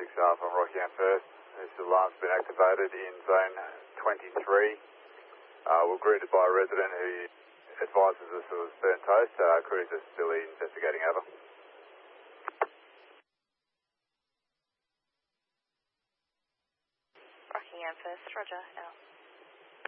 from Rockingham First. This alarm's been activated in zone 23. We're greeted by a resident who advises us it was burnt toast. Crews are still investigating, over. Rockingham First, roger, out.